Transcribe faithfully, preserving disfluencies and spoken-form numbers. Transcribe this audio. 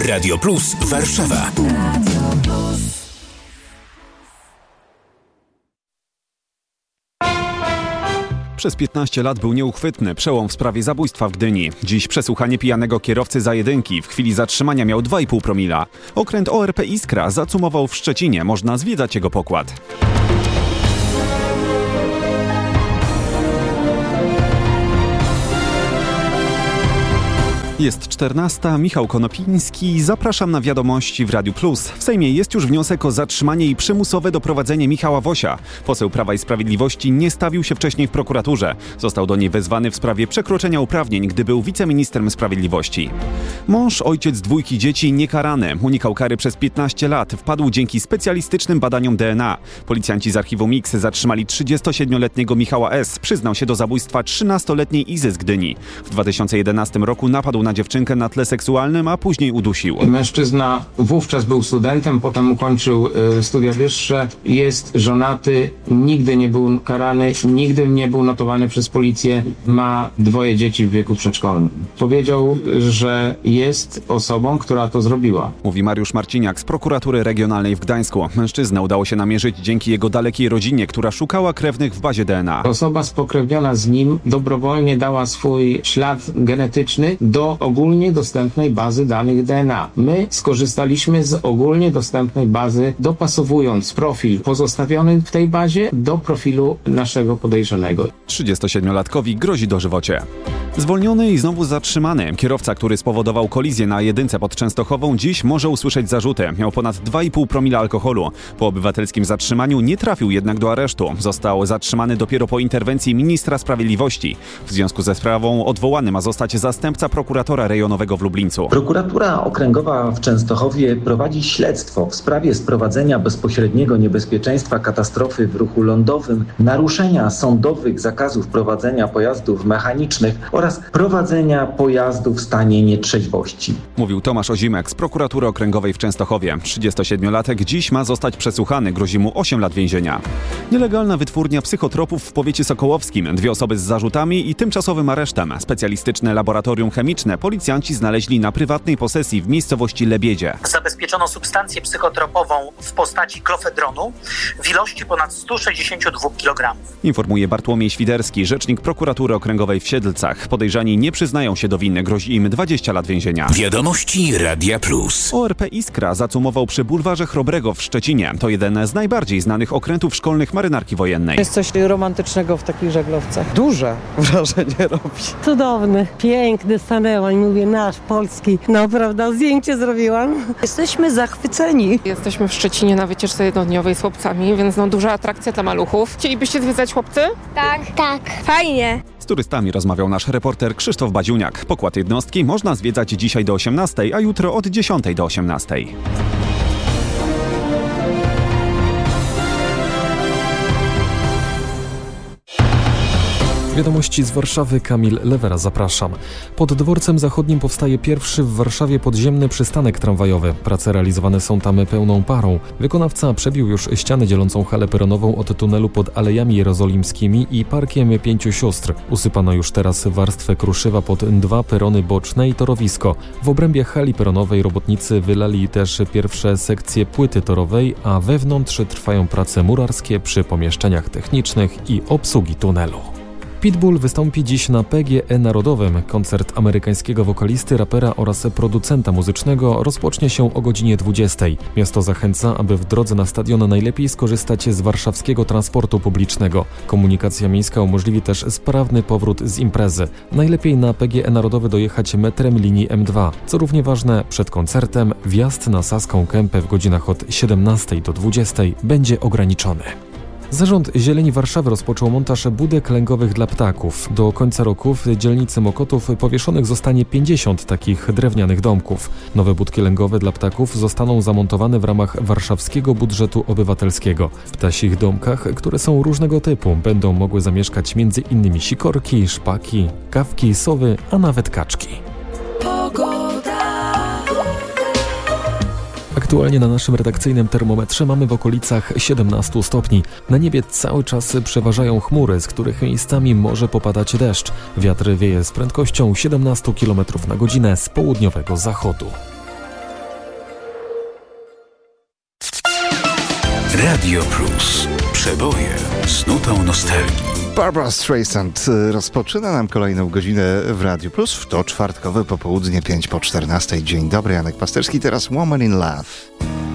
Radio Plus Warszawa. Przez piętnaście lat był nieuchwytny, przełom w sprawie zabójstwa w Gdyni. Dziś przesłuchanie pijanego kierowcy za jedynki. W chwili zatrzymania miał dwa i pół promila. Okręt O R P Iskra zacumował w Szczecinie. Można zwiedzać jego pokład. Jest czternasta, Michał Konopiński. Zapraszam na wiadomości w Radiu Plus. W Sejmie jest już wniosek o zatrzymanie i przymusowe doprowadzenie Michała Wosia. Poseł Prawa i Sprawiedliwości nie stawił się wcześniej w prokuraturze. Został do niej wezwany w sprawie przekroczenia uprawnień, gdy był wiceministrem sprawiedliwości. Mąż, ojciec dwójki dzieci, niekarany. Unikał kary przez piętnaście lat. Wpadł dzięki specjalistycznym badaniom D N A. Policjanci z archiwum X zatrzymali trzydziestosiedmioletniego Michała S. Przyznał się do zabójstwa trzynastoletniej Izy z Gdyni. W dwa tysiące jedenastym roku napadł na dziewczynkę na tle seksualnym, a później udusił. Mężczyzna wówczas był studentem, potem ukończył y, studia wyższe, jest żonaty, nigdy nie był karany, nigdy nie był notowany przez policję, ma dwoje dzieci w wieku przedszkolnym. Powiedział, że jest osobą, która to zrobiła. Mówi Mariusz Marciniak z prokuratury regionalnej w Gdańsku. Mężczyznę udało się namierzyć dzięki jego dalekiej rodzinie, która szukała krewnych w bazie D N A. Osoba spokrewniona z nim dobrowolnie dała swój ślad genetyczny do ogólnie dostępnej bazy danych D N A. My skorzystaliśmy z ogólnie dostępnej bazy, dopasowując profil pozostawiony w tej bazie do profilu naszego podejrzanego. trzydziestosiedmiolatkowi grozi dożywocie. Zwolniony i znowu zatrzymany. Kierowca, który spowodował kolizję na jedynce pod Częstochową, dziś może usłyszeć zarzuty. Miał ponad dwa i pół promila alkoholu. Po obywatelskim zatrzymaniu nie trafił jednak do aresztu. Został zatrzymany dopiero po interwencji ministra sprawiedliwości. W związku ze sprawą odwołany ma zostać zastępca prokuratora rejonowego w Lublińcu. Prokuratura Okręgowa w Częstochowie prowadzi śledztwo w sprawie sprowadzenia bezpośredniego niebezpieczeństwa katastrofy w ruchu lądowym, naruszenia sądowych zakazów prowadzenia pojazdów mechanicznych oraz prowadzenia pojazdu w stanie nietrzeźwości. Mówił Tomasz Ozimek z prokuratury okręgowej w Częstochowie. trzydziestosiedmiolatek dziś ma zostać przesłuchany, grozi mu osiem lat więzienia. Nielegalna wytwórnia psychotropów w powiecie sokołowskim. Dwie osoby z zarzutami i tymczasowym aresztem. Specjalistyczne laboratorium chemiczne policjanci znaleźli na prywatnej posesji w miejscowości Lebiedzie. Zabezpieczono substancję psychotropową w postaci klofedronu w ilości ponad sto sześćdziesiąt dwa kilogramów. Informuje Bartłomiej Świderski, rzecznik prokuratury okręgowej w Siedlcach. Podejrzani nie przyznają się do winy, grozi im dwadzieścia lat więzienia. Wiadomości Radia Plus. O R P Iskra zacumował przy bulwarze Chrobrego w Szczecinie. To jeden z najbardziej znanych okrętów szkolnych marynarki wojennej. Jest coś romantycznego w takich żaglowcach. Duże wrażenie robi. Cudowny, piękny, stanęła i mówię, nasz, polski. No prawda, zdjęcie zrobiłam. Jesteśmy zachwyceni. Jesteśmy w Szczecinie na wycieczce jednodniowej z chłopcami, więc no duża atrakcja dla maluchów. Chcielibyście zwiedzać, chłopcy? Tak. Tak. Fajnie. Z turystami rozmawiał nasz reporter Krzysztof Badziuniak. Pokład jednostki można zwiedzać dzisiaj do osiemnastej, a jutro od dziesiątej do osiemnastej. Wiadomości z Warszawy, Kamil Lewera, zapraszam. Pod dworcem zachodnim powstaje pierwszy w Warszawie podziemny przystanek tramwajowy. Prace realizowane są tam pełną parą. Wykonawca przebił już ścianę dzielącą halę peronową od tunelu pod Alejami Jerozolimskimi i Parkiem Pięciu Sióstr. Usypano już teraz warstwę kruszywa pod dwa perony boczne i torowisko. W obrębie hali peronowej robotnicy wylali też pierwsze sekcje płyty torowej, a wewnątrz trwają prace murarskie przy pomieszczeniach technicznych i obsługi tunelu. Pitbull wystąpi dziś na P G E Narodowym. Koncert amerykańskiego wokalisty, rapera oraz producenta muzycznego rozpocznie się o godzinie dwudziestej. Miasto zachęca, aby w drodze na stadion najlepiej skorzystać z warszawskiego transportu publicznego. Komunikacja miejska umożliwi też sprawny powrót z imprezy. Najlepiej na P G E Narodowy dojechać metrem linii M dwa. Co równie ważne, przed koncertem wjazd na Saską Kępę w godzinach od siedemnastej do dwudziestej będzie ograniczony. Zarząd Zieleni Warszawy rozpoczął montaż budek lęgowych dla ptaków. Do końca roku w dzielnicy Mokotów powieszonych zostanie pięćdziesiąt takich drewnianych domków. Nowe budki lęgowe dla ptaków zostaną zamontowane w ramach warszawskiego budżetu obywatelskiego. W ptasich domkach, które są różnego typu, będą mogły zamieszkać między innymi sikorki, szpaki, kawki, sowy, a nawet kaczki. Aktualnie na naszym redakcyjnym termometrze mamy w okolicach siedemnaście stopni. Na niebie cały czas przeważają chmury, z których miejscami może popadać deszcz. Wiatr wieje z prędkością siedemnaście kilometrów na godzinę z południowego zachodu. Radio Plus. Przeboje z nutą nostalgii. Barbra Streisand rozpoczyna nam kolejną godzinę w Radiu Plus. W to czwartkowe popołudnie, pięć po czternastej. Dzień dobry, Janek Pasterski. Teraz Woman in Love.